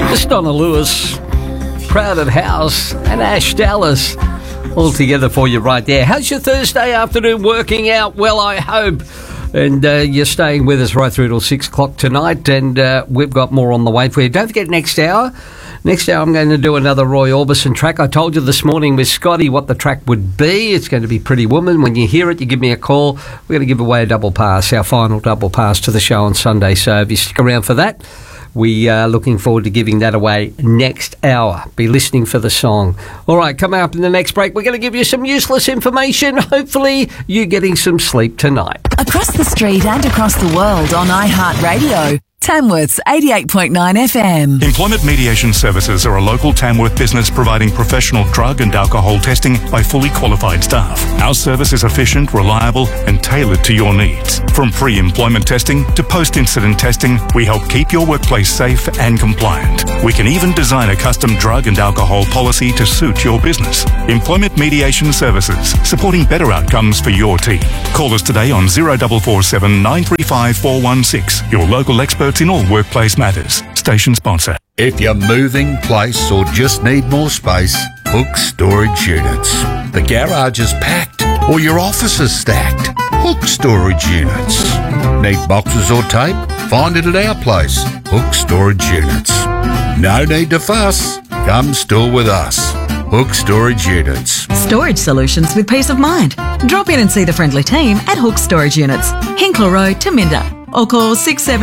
Donna Lewis, Crowded House, and Ash Dallas all together for you right there. How's your Thursday afternoon working out? Well, I hope. And you're staying with us right through till 6 o'clock tonight, and we've got more on the way for you. Don't forget next hour. Next hour I'm going to do another Roy Orbison track. I told you this morning with Scotty what the track would be. It's going to be Pretty Woman. When you hear it, you give me a call. We're going to give away a double pass, our final double pass to the show on Sunday. So if you stick around for that, we are looking forward to giving that away next hour. Be listening for the song. All right, coming up in the next break, we're going to give you some useless information. Hopefully, you're getting some sleep tonight. Across the street and across the world on iHeartRadio. Tamworth's 88.9 FM. Employment Mediation Services are a local Tamworth business providing professional drug and alcohol testing by fully qualified staff. Our service is efficient, reliable and tailored to your needs. From pre-employment testing to post-incident testing, we help keep your workplace safe and compliant. We can even design a custom drug and alcohol policy to suit your business. Employment Mediation Services, supporting better outcomes for your team. Call us today on 0447 935 416. Your local expert in all workplace matters. Station sponsor. If you're moving, place or just need more space, Hook Storage Units. The garage is packed or your office is stacked. Hook Storage Units. Need boxes or tape? Find it at our place. Hook Storage Units. No need to fuss. Come store with us. Hook Storage Units. Storage solutions with peace of mind. Drop in and see the friendly team at Hook Storage Units, Hinkler Road, Taminda. Or call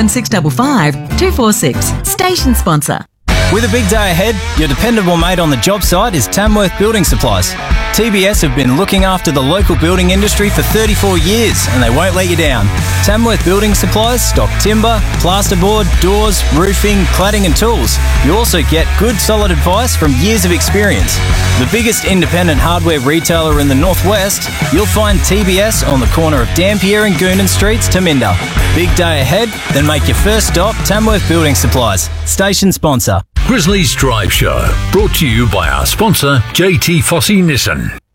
67655 246. Station sponsor. With a big day ahead, your dependable mate on the job site is Tamworth Building Supplies. TBS have been looking after the local building industry for 34 years and they won't let you down. Tamworth Building Supplies stock timber, plasterboard, doors, roofing, cladding and tools. You also get good solid advice from years of experience. The biggest independent hardware retailer in the northwest, you'll find TBS on the corner of Dampier and Goonan Streets, Taminda. Big day ahead? Then make your first stop Tamworth Building Supplies. Station sponsor. Grizzlies Drive Show, brought to you by our sponsor, JT Fossey Nissan.